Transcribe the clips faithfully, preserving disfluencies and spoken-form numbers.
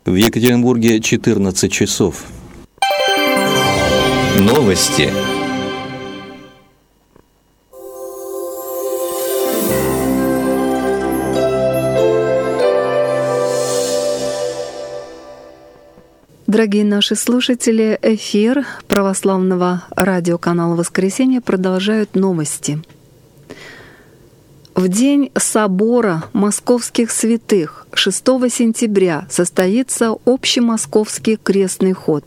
В Екатеринбурге четырнадцать часов. Новости. Дорогие наши слушатели, эфир православного радиоканала «Воскресенье» продолжают новости. В день собора московских святых шестого сентября состоится общемосковский крестный ход.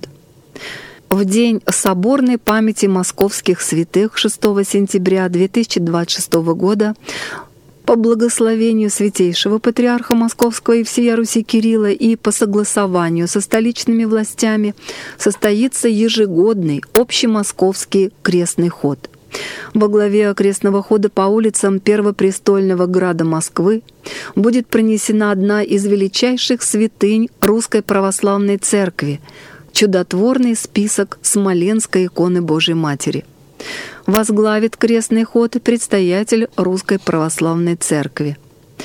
В день соборной памяти московских святых шестого сентября две тысячи двадцать шестого года по благословению Святейшего Патриарха Московского и всея Руси Кирилла и по согласованию со столичными властями состоится ежегодный общемосковский крестный ход. Во главе крестного хода по улицам Первопрестольного града Москвы будет пронесена одна из величайших святынь Русской Православной Церкви — чудотворный список Смоленской иконы Божией Матери. Возглавит крестный ход предстоятель Русской Православной Церкви.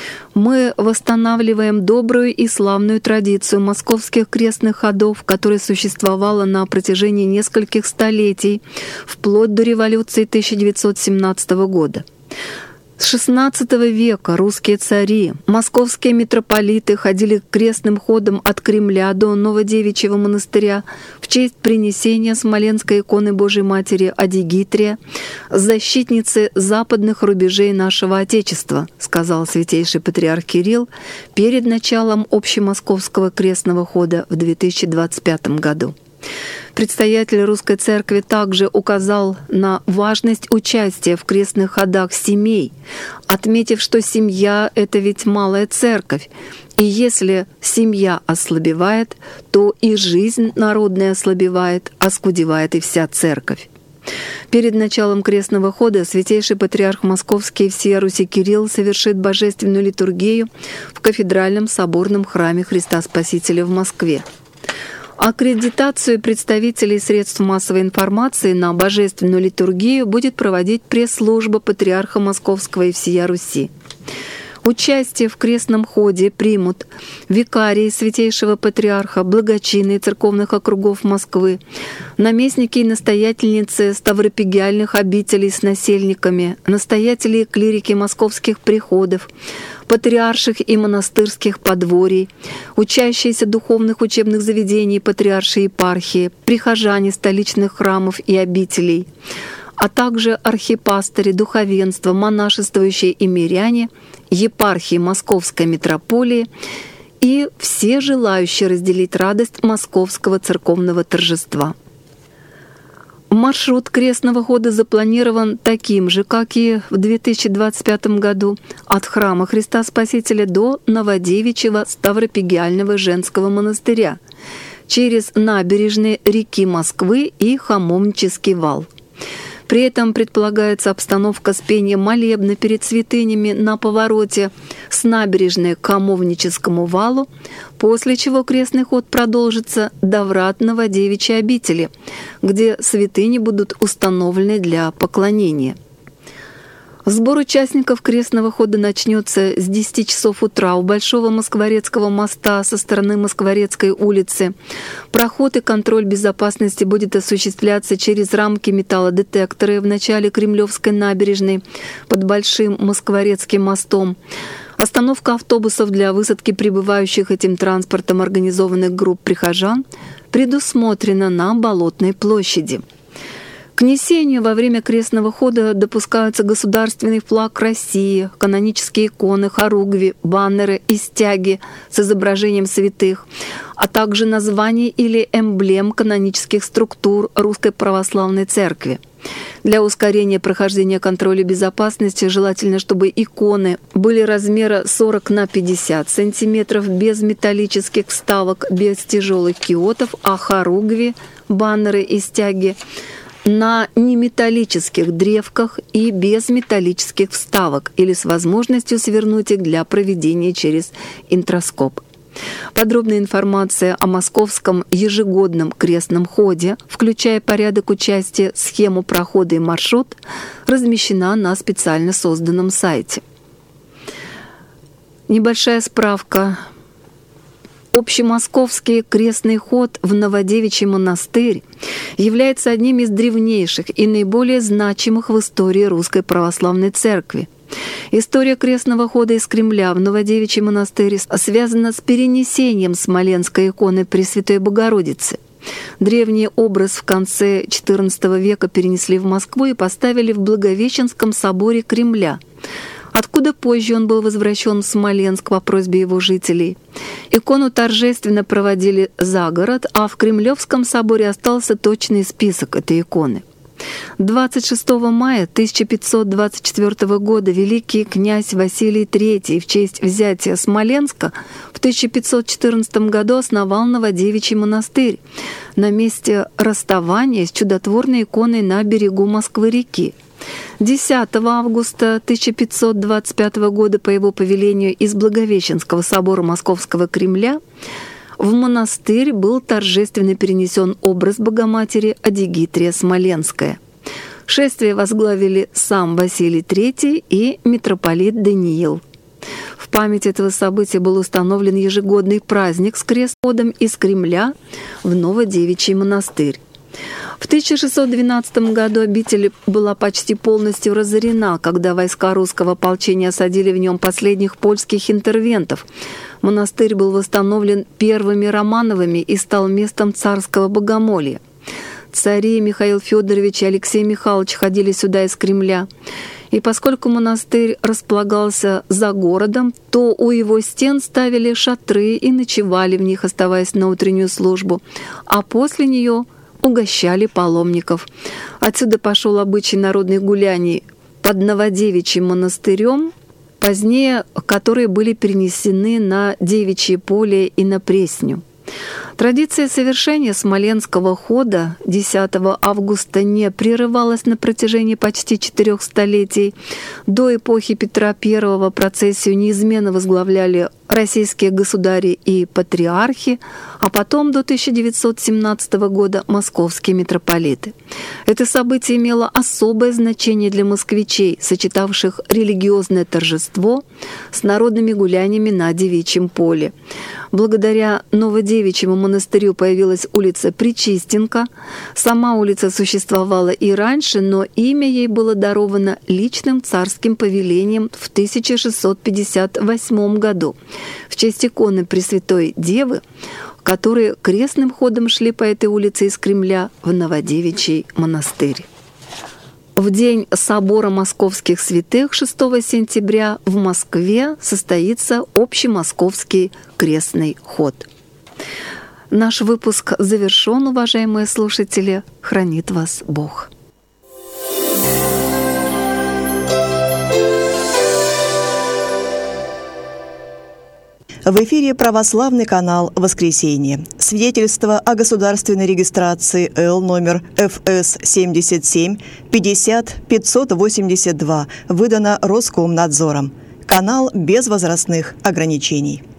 Мы восстанавливаем добрую и славную традицию московских крестных ходов, которая существовала на протяжении нескольких столетий, вплоть до революции тысяча девятьсот семнадцатого года. С шестнадцатого века русские цари, московские митрополиты ходили крестным ходом от Кремля до Новодевичьего монастыря в честь принесения Смоленской иконы Божией Матери Адигитрия, защитницы западных рубежей нашего Отечества, сказал святейший патриарх Кирилл перед началом общемосковского крестного хода в две тысячи двадцать пятом году. Предстоятель Русской Церкви также указал на важность участия в крестных ходах семей, отметив, что семья — это ведь малая церковь, и если семья ослабевает, то и жизнь народная ослабевает, оскудевает и вся церковь. Перед началом крестного хода святейший патриарх Московский и всея Руси Кирилл совершит божественную литургию в кафедральном соборном храме Христа Спасителя в Москве. Аккредитацию представителей средств массовой информации на божественную литургию будет проводить пресс-служба Патриарха Московского и всея Руси. Участие в крестном ходе примут викарии Святейшего Патриарха, благочинные церковных округов Москвы, наместники и настоятельницы ставропигиальных обителей с насельниками, настоятели и клирики московских приходов, патриарших и монастырских подворий, учащиеся духовных учебных заведений патриаршей епархии, прихожане столичных храмов и обителей, а также архипастыри, духовенство, монашествующие и миряне, епархии Московской митрополии и все желающие разделить радость московского церковного торжества. Маршрут крестного хода запланирован таким же, как и в две тысячи двадцать пятом году, от храма Христа Спасителя до Новодевичьего Ставропигиального женского монастыря, через набережные реки Москвы и Хамовнический вал. При этом предполагается обстановка с пением молебна перед святынями на повороте с набережной к Хамовническому валу, после чего крестный ход продолжится до врат Новодевичьей обители, где святыни будут установлены для поклонения. Сбор участников крестного хода начнется с десяти часов утра у Большого Москворецкого моста со стороны Москворецкой улицы. Проход и контроль безопасности будет осуществляться через рамки металлодетекторы в начале Кремлевской набережной под Большим Москворецким мостом. Остановка автобусов для высадки прибывающих этим транспортом организованных групп прихожан предусмотрена на Болотной площади. К несению во время крестного хода допускаются государственный флаг России, канонические иконы, хоругви, баннеры и стяги с изображением святых, а также названий или эмблем канонических структур Русской Православной Церкви. Для ускорения прохождения контроля безопасности желательно, чтобы иконы были размера сорок на пятьдесят сантиметров, без металлических вставок, без тяжелых киотов, а хоругви, баннеры и стяги на неметаллических древках и без металлических вставок или с возможностью свернуть их для проведения через интроскоп. Подробная информация о московском ежегодном крестном ходе, включая порядок участия, схему прохода и маршрут, размещена на специально созданном сайте. Небольшая справка общемосковский крестный ход в Новодевичий монастырь является одним из древнейших и наиболее значимых в истории Русской Православной Церкви. История крестного хода из Кремля в Новодевичий монастырь связана с перенесением Смоленской иконы Пресвятой Богородицы. Древний образ в конце четырнадцатого века перенесли в Москву и поставили в Благовещенском соборе Кремля, откуда позже он был возвращен в Смоленск по просьбе его жителей. Икону торжественно проводили за город, а в Кремлевском соборе остался точный список этой иконы. двадцать шестого мая тысяча пятьсот двадцать четвёртого года великий князь Василий третий в честь взятия Смоленска в тысяча пятьсот четырнадцатом году основал Новодевичий монастырь на месте расставания с чудотворной иконой на берегу Москвы-реки. десятого августа тысяча пятьсот двадцать пятого года по его повелению из Благовещенского собора Московского Кремля в монастырь был торжественно перенесен образ Богоматери Адигитрия Смоленская. Шествие возглавили сам Василий третий и митрополит Даниил. В память этого события был установлен ежегодный праздник с крестным из Кремля в Новодевичий монастырь. В тысяча шестьсот двенадцатом году обитель была почти полностью разорена, когда войска русского ополчения осадили в нем последних польских интервентов. Монастырь был восстановлен первыми Романовыми и стал местом царского богомолья. Цари Михаил Федорович и Алексей Михайлович ходили сюда из Кремля. И поскольку монастырь располагался за городом, то у его стен ставили шатры и ночевали в них, оставаясь на утреннюю службу, а после нее угощали паломников. Отсюда пошел обычай народных гуляний под Новодевичьим монастырем, позднее которые были перенесены на Девичье поле и на Пресню. Традиция совершения Смоленского хода десятого августа не прерывалась на протяжении почти четырех столетий. До эпохи Петра Первого процессию неизменно возглавляли российские государи и патриархи, а потом до тысяча девятьсот семнадцатого года московские митрополиты. Это событие имело особое значение для москвичей, сочетавших религиозное торжество с народными гуляниями на Девичьем поле. Благодаря Новодевичьему монастырю появилась улица Пречистенка. Сама улица существовала и раньше, но имя ей было даровано личным царским повелением в тысяча шестьсот пятьдесят восьмом году в честь иконы Пресвятой Девы, которые крестным ходом шли по этой улице из Кремля в Новодевичий монастырь. В день собора московских святых шестого сентября в Москве состоится общемосковский крестный ход. Наш выпуск завершен, уважаемые слушатели. Хранит вас Бог. В эфире православный канал «Воскресенье». Свидетельство о государственной регистрации Л номер Ф С семьдесят семь пятьдесят пятьсот восемьдесят два выдано Роскомнадзором. Канал без возрастных ограничений.